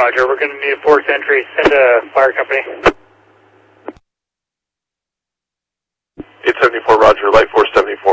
Roger. We're going to need a forced entry. Send a fire company. 874, Roger. Light force 74.